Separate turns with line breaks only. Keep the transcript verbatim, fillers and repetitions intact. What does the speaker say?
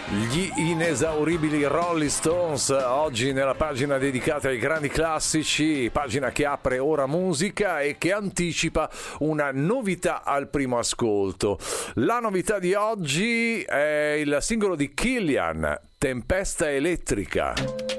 Gli inesauribili Rolling Stones, oggi nella pagina dedicata ai grandi classici, pagina che apre Ora Musica e che anticipa una novità al primo ascolto. La novità di oggi è il singolo di Killian, Tempesta Elettrica.